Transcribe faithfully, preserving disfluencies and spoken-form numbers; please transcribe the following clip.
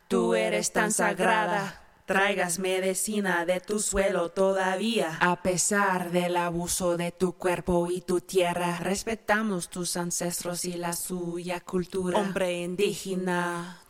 tú eres tan sagrada. Traigas medicina de tu suelo todavía. A pesar del abuso de tu cuerpo y tu tierra, respetamos tus ancestros y la suya cultura. Hombre indígena,